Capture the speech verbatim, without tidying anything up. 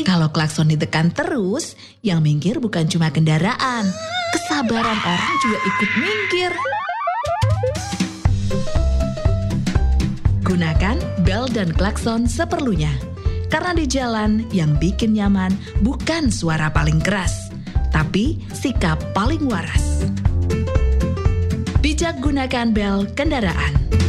Kalau klakson ditekan terus, yang minggir bukan cuma kendaraan, kesabaran orang juga ikut minggir. Gunakan bel dan klakson seperlunya. Karena di jalan yang bikin nyaman bukan suara paling keras, tapi sikap paling waras. Bijak gunakan bel kendaraan.